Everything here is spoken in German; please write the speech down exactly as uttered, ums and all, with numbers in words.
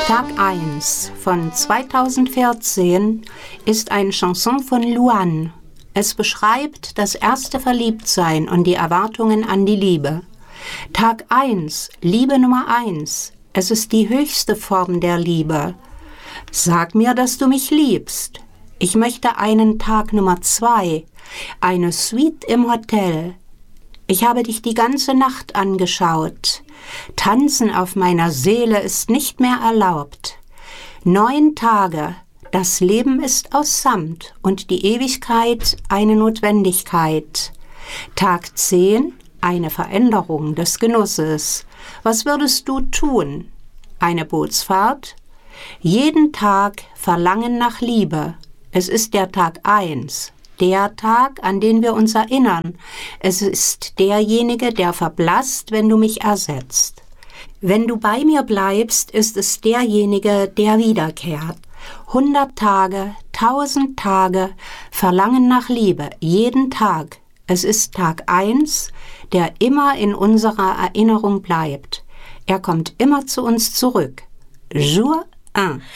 Tag eins von zweitausendvierzehn ist ein Chanson von Luan. Es beschreibt das erste Verliebtsein und die Erwartungen an die Liebe. Tag eins, Liebe Nummer eins. Es ist die höchste Form der Liebe. Sag mir, dass du mich liebst. Ich möchte einen Tag Nummer zwei, eine Suite im Hotel. Ich habe dich die ganze Nacht angeschaut. Tanzen auf meiner Seele ist nicht mehr erlaubt. Neun Tage, das Leben ist aus Samt und die Ewigkeit eine Notwendigkeit. Tag zehn, eine Veränderung des Genusses. Was würdest du tun? Eine Bootsfahrt? Jeden Tag Verlangen nach Liebe. Es ist der Tag eins. Der Tag, an den wir uns erinnern. Es ist derjenige, der verblasst, wenn du mich ersetzt. Wenn du bei mir bleibst, ist es derjenige, der wiederkehrt. Hundert Tage, tausend Tage, Verlangen nach Liebe, jeden Tag. Es ist Tag eins, der immer in unserer Erinnerung bleibt. Er kommt immer zu uns zurück. Jour eins.